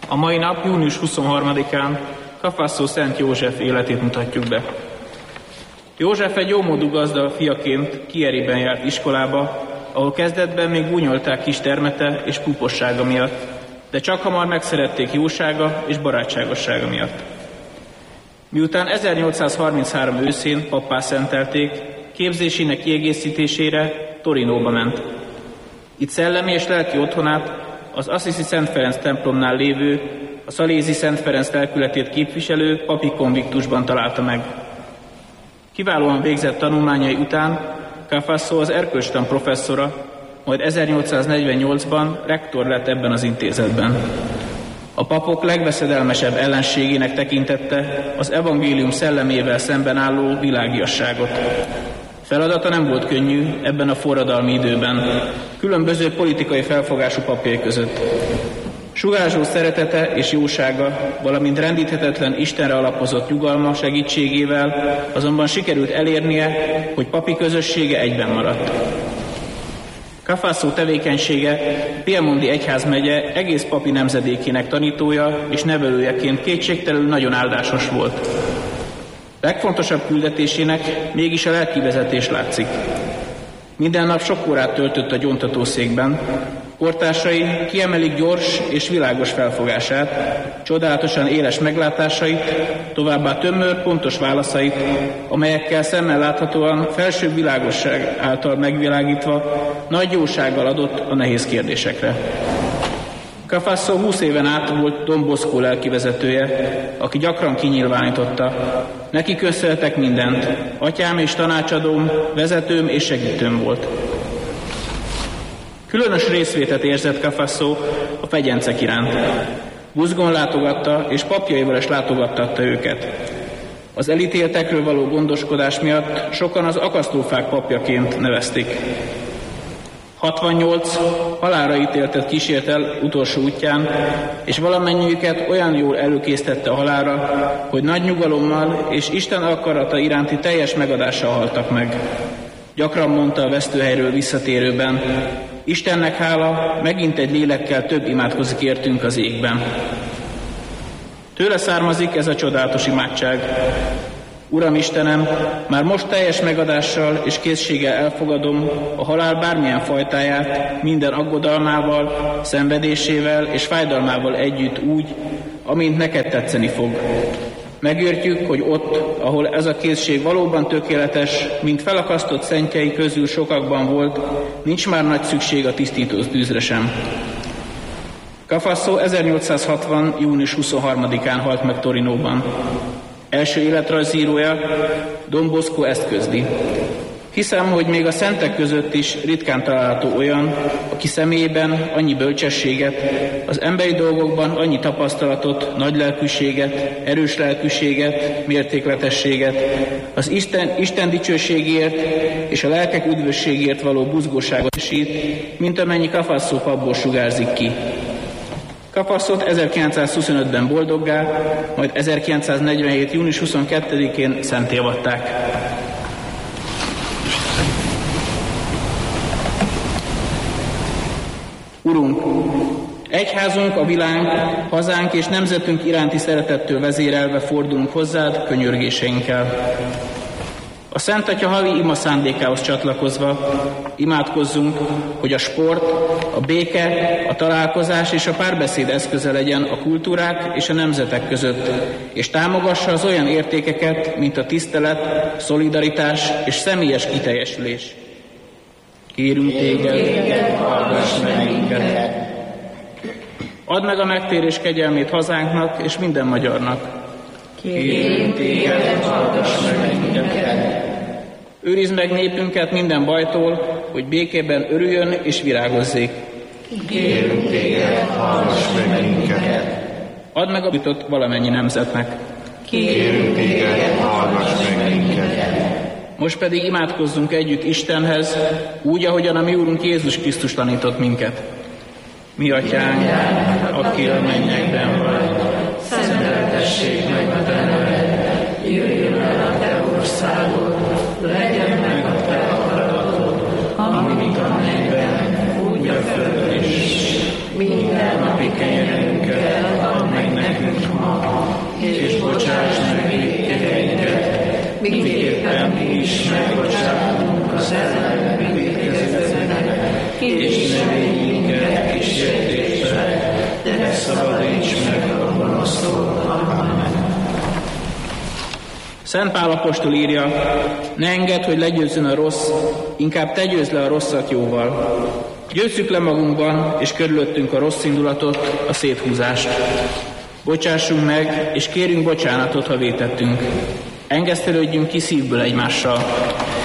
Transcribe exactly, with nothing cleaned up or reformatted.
A mai nap, június huszonharmadikán Kafasszó Szent József életét mutatjuk be. József egy jómódú gazda fiaként Kieriben járt iskolába, ahol kezdetben még gúnyolták kis termete és púpossága miatt, de csak hamar megszerették jósága és barátságossága miatt. Miután ezernyolcszázharminchárom őszén pappá szentelték, képzésének kiegészítésére Torinóba ment. Itt szellemi és lelki otthonát az Assisi Szent Ferenc templomnál lévő, a szalézi Szent Ferenc lelkületét képviselő papi konviktusban találta meg. Kiválóan végzett tanulmányai után Kafasszó az erkölcstan professzora, majd ezernyolcszáznegyvennyolcban rektor lett ebben az intézetben. A papok legveszedelmesebb ellenségének tekintette az evangélium szellemével szemben álló világiasságot. Feladata nem volt könnyű ebben a forradalmi időben, különböző politikai felfogású papjai között. Sugárzó szeretete és jósága, valamint rendíthetetlen Istenre alapozott nyugalma segítségével azonban sikerült elérnie, hogy papi közössége egyben maradt. Kafasszó tevékenysége Piemonti egyházmegye egész papi nemzedékének tanítója és nevelőjeként kétségtelenül nagyon áldásos volt. Legfontosabb küldetésének mégis a lelkivezetés látszik. Minden nap sok órát töltött a gyóntatószékben, kortársai kiemelik gyors és világos felfogását, csodálatosan éles meglátásait, továbbá tömör, pontos válaszait, amelyekkel szemmel láthatóan felsőbb világosság által megvilágítva nagy jósággal adott a nehéz kérdésekre. Kafasszó húsz éven át volt Don Bosco lelkivezetője, aki gyakran kinyilvánította: neki köszönhetek mindent, atyám és tanácsadóm, vezetőm és segítőm volt. Különös részvétet érzett Kafasszó a fegyencek iránt. Buzgón látogatta és papjaival is látogattatta őket. Az elítéltekről való gondoskodás miatt sokan az akasztófák papjaként nevezték. hatvannyolc halálra ítéltet kísért el utolsó útján, és valamennyiüket olyan jól előkészítette a halálra, hogy nagy nyugalommal és Isten akarata iránti teljes megadással haltak meg. Gyakran mondta a vesztőhelyről visszatérőben: Istennek hála, megint egy lélekkel több imádkozik értünk az égben. Tőle származik ez a csodálatos imádság: Uram Istenem, már most teljes megadással és készséggel elfogadom a halál bármilyen fajtáját, minden aggodalmával, szenvedésével és fájdalmával együtt úgy, amint neked tetszeni fog. Megértjük, hogy ott, ahol ez a készség valóban tökéletes, mint felakasztott szentjei közül sokakban volt, nincs már nagy szükség a tisztító tűzre sem. Kafasszó ezernyolcszázhatvan. június huszonharmadikán halt meg Torinóban. Első életrajzírója Don Bosco ezt közli: hiszem, hogy még a szentek között is ritkán található olyan, aki személyében annyi bölcsességet, az emberi dolgokban annyi tapasztalatot, nagy lelkűséget, erős lelkűséget, mértékletességet, az Isten, Isten dicsőségért és a lelkek üdvösségért való buzgóságot esít, mint amennyi Kafasszó papból sugárzik ki. Kafasszót ezerkilencszázhuszonötben boldoggá, majd ezerkilencszáznegyvenhét. június huszonkettedikén szentté avatták. Urunk, egyházunk, a világ, hazánk és nemzetünk iránti szeretettől vezérelve fordulunk hozzád könyörgéseinkkel. A Szent Atya havi ima szándékához csatlakozva imádkozzunk, hogy a sport, a béke, a találkozás és a párbeszéd eszköze legyen a kultúrák és a nemzetek között, és támogassa az olyan értékeket, mint a tisztelet, szolidaritás és személyes kiteljesülés. Kérünk téged, hallgass meg minket! Add meg a megtérés kegyelmét hazánknak és minden magyarnak. Kérünk téged, hallgass meg minket! Őrizd meg népünket minden bajtól, hogy békében örüljön és virágozzék. Kérünk téged, hallgass meg minket! Add meg a jutott valamennyi nemzetnek. Kérünk téged, hallgass meg minket! Most pedig imádkozzunk együtt Istenhez, úgy, ahogyan a mi Úrunk Jézus Krisztus tanított minket. Mi atyánk, aki a mennyekben vagy, szenteltessék meg a te neved, jöjjön el a te országod, legyen meg a te akaratod, amint a mennyben, úgy a földön is. Minden napi kenyerünket add és bocsáss meg vétkeinket, miképpen mi is megbocsátunk az ellenünk vétkezőknek, és ne védj minket kísértésbe, de szabadíts meg a gonosztól. Amen. Szent Pál apostol írja, ne engedd, hogy legyőzzön a rossz, inkább te győzd le a rosszat jóval. Győzzük le magunkban és körülöttünk a rossz indulatot, a széthúzást. Bocsássunk meg, és kérjünk bocsánatot, ha vétettünk. Engesztelődjünk ki szívből egymással.